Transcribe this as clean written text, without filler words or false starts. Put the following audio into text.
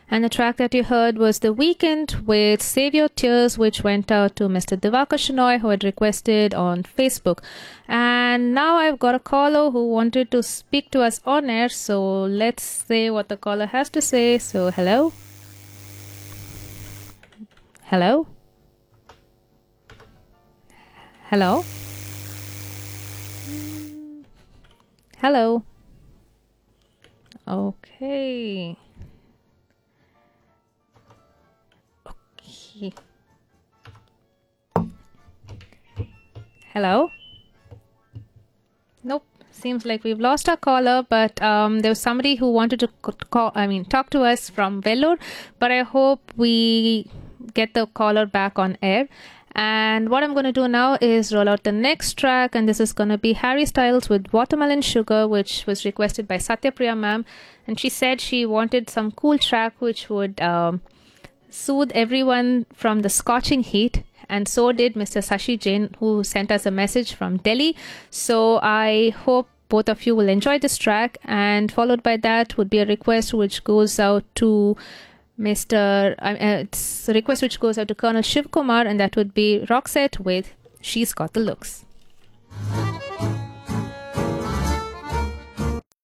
And the track that you heard was The Weeknd with Save Your Tears, which went out to Mr. Divakar Shenoy, who had requested on Facebook. And now I've got a caller who wanted to speak to us on air, so let's say what the caller has to say. So, hello? Hello? Hello? Hello? Okay. Okay. Hello? Nope. Seems like we've lost our caller, but there was somebody who wanted to talk to us from Vellore, but I hope we get the caller back on air. And what I'm going to do now is roll out the next track, and this is going to be Harry Styles with Watermelon Sugar, which was requested by Satyapriya ma'am. And she said she wanted some cool track which would soothe everyone from the scorching heat. And so did Mr. Sashi Jain, who sent us a message from Delhi. So I hope both of you will enjoy this track. And followed by that would be a request which goes out to it's a request which goes out to Colonel Shiv Kumar, and that would be Roxette with She's Got the Looks.